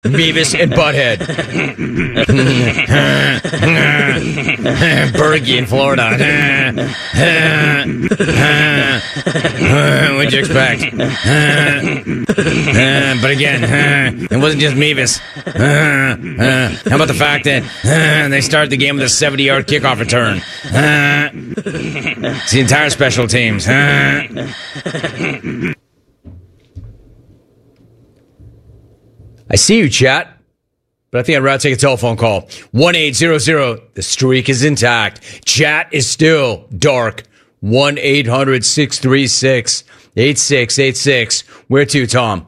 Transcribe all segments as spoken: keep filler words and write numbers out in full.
Beavis and Butthead. Bergie in Florida. What'd you expect? But again, it wasn't just Beavis. How about the fact that they started the game with a seventy-yard kickoff return? It's the entire special teams. I see you, chat, but I think I'd rather take a telephone call. one eight hundred, the streak is intact. Chat is still dark. one eight hundred, six three six, eight six eight six. Where to, Tom?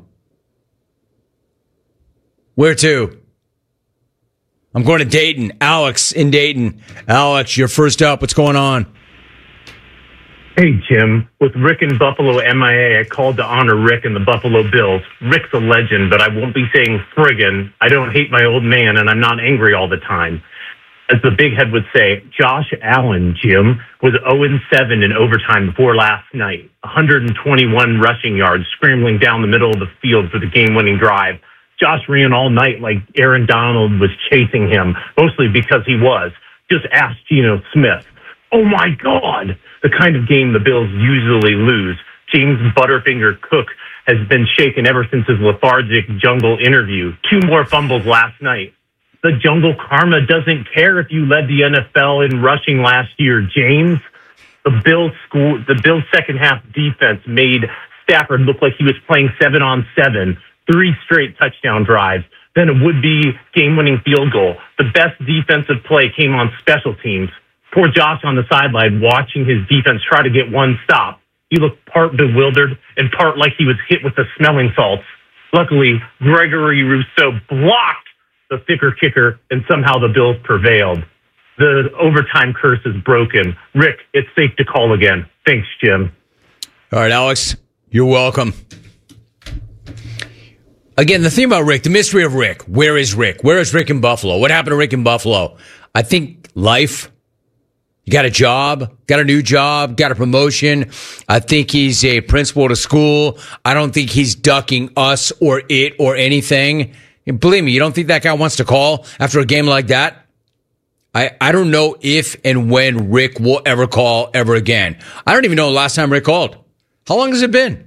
Where to? I'm going to Dayton. Alex in Dayton. Alex, you're first up. What's going on? Hey, Jim. With Rick in Buffalo M I A, I called to honor Rick and the Buffalo Bills. Rick's a legend, but I won't be saying friggin'. I don't hate my old man, and I'm not angry all the time. As the big head would say, Josh Allen, Jim, was oh and seven in overtime before last night. one hundred twenty-one rushing yards, scrambling down the middle of the field for the game-winning drive. Josh ran all night like Aaron Donald was chasing him, mostly because he was. Just ask Geno Smith. Oh, my God, the kind of game the Bills usually lose. James Butterfinger Cook has been shaken ever since his lethargic jungle interview. Two more fumbles last night. The jungle karma doesn't care if you led the N F L in rushing last year, James. The Bills school, the Bills second half defense made Stafford look like he was playing seven on seven, three straight touchdown drives, then a would-be game-winning field goal. The best defensive play came on special teams. Poor Josh on the sideline watching his defense try to get one stop. He looked part bewildered and part like he was hit with the smelling salts. Luckily, Gregory Rousseau blocked the thicker kicker, and somehow the Bills prevailed. The overtime curse is broken. Rick, it's safe to call again. Thanks, Jim. All right, Alex, you're welcome. Again, the thing about Rick, the mystery of Rick. Where is Rick? Where is Rick in Buffalo? What happened to Rick in Buffalo? I think life. You got a job, got a new job, got a promotion. I think he's a principal at a school. I don't think he's ducking us or it or anything. And believe me, you don't think that guy wants to call after a game like that? I, I don't know if and when Rick will ever call ever again. I don't even know the last time Rick called. How long has it been?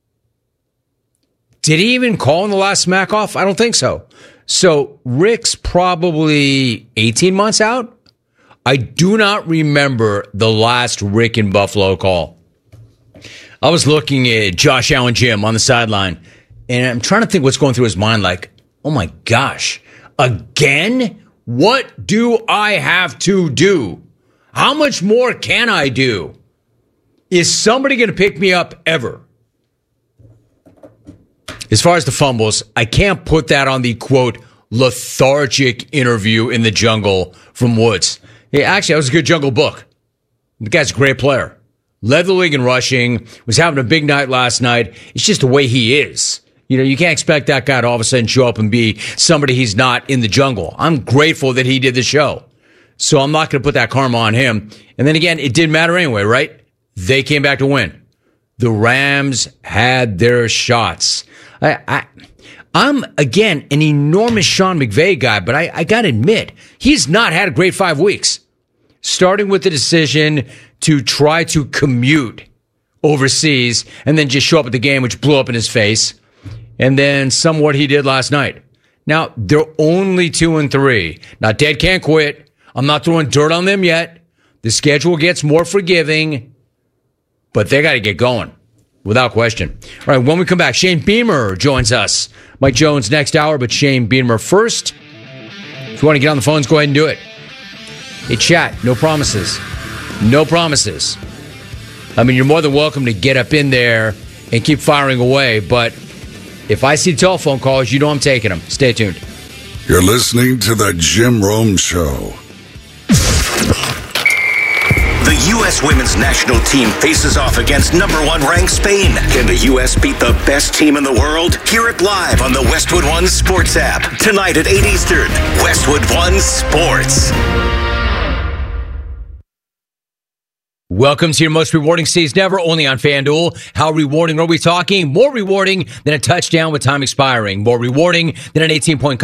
Did he even call in the last smack off? I don't think so. So Rick's probably eighteen months out. I do not remember the last Rick in Buffalo call. I was looking at Josh Allen Jim on the sideline, and I'm trying to think what's going through his mind like, oh my gosh, again? What do I have to do? How much more can I do? Is somebody going to pick me up ever? As far as the fumbles, I can't put that on the, quote, lethargic interview in the jungle from Woods. Hey, actually, that was a good Jungle Book. The guy's a great player. Led the league in rushing, was having a big night last night. It's just the way he is. You know, you can't expect that guy to all of a sudden show up and be somebody he's not in the jungle. I'm grateful that he did the show. So I'm not going to put that karma on him. And then again, it didn't matter anyway, right? They came back to win. The Rams had their shots. I, I, I'm, again, an enormous Sean McVay guy, but I, I got to admit, he's not had a great five weeks. Starting with the decision to try to commute overseas and then just show up at the game, which blew up in his face. And then some what he did last night. Now, they're only two and three. Now, Dead can't quit. I'm not throwing dirt on them yet. The schedule gets more forgiving, but they got to get going without question. All right, when we come back, Shane Beamer joins us. Mike Jones next hour, but Shane Beamer first. If you want to get on the phones, go ahead and do it. Hey, chat, no promises. No promises. I mean, you're more than welcome to get up in there and keep firing away, but if I see telephone calls, you know I'm taking them. Stay tuned. You're listening to The Jim Rome Show. The U S women's national team faces off against number one ranked Spain. Can the U S beat the best team in the world? Hear it live on the Westwood One Sports app. Tonight at eight Eastern. Westwood One Sports. Welcome to your most rewarding season ever, only on FanDuel. How rewarding are we talking? More rewarding than a touchdown with time expiring. More rewarding than an eighteen-point